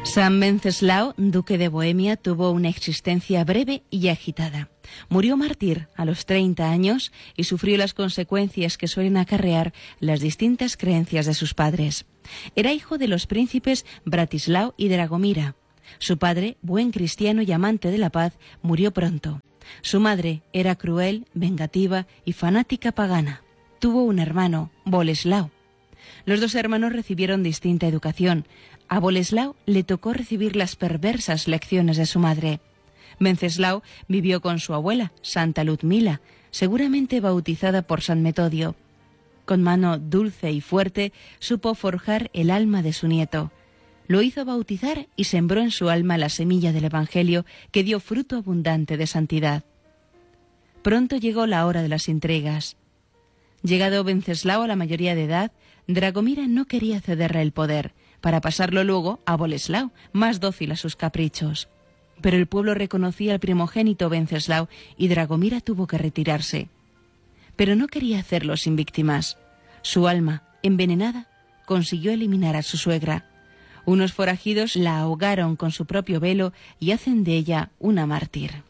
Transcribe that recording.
San Wenceslao, duque de Bohemia, tuvo una existencia breve y agitada. Murió mártir a los 30 años y sufrió las consecuencias que suelen acarrear las distintas creencias de sus padres. Era hijo de los príncipes Bratislao y Dragomira. Su padre, buen cristiano y amante de la paz, murió pronto. Su madre era cruel, vengativa y fanática pagana. Tuvo un hermano, Boleslao. Los dos hermanos recibieron distinta educación. A Boleslao le tocó recibir las perversas lecciones de su madre. Wenceslao vivió con su abuela, Santa Ludmila, seguramente bautizada por San Metodio. Con mano dulce y fuerte supo forjar el alma de su nieto. Lo hizo bautizar y sembró en su alma la semilla del Evangelio que dio fruto abundante de santidad. Pronto llegó la hora de las intrigas. Llegado Wenceslao a la mayoría de edad, Dragomira no quería cederle el poder, para pasarlo luego a Boleslao, más dócil a sus caprichos. Pero el pueblo reconocía al primogénito Wenceslao y Dragomira tuvo que retirarse. Pero no quería hacerlo sin víctimas. Su alma, envenenada, consiguió eliminar a su suegra. Unos forajidos la ahogaron con su propio velo y hacen de ella una mártir.